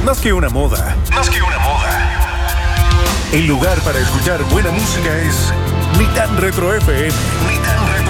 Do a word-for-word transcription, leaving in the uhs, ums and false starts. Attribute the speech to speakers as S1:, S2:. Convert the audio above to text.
S1: Más que una moda. Más que una moda. El lugar para escuchar buena música es Ni Tan Retro F M. Ni Tan Retro.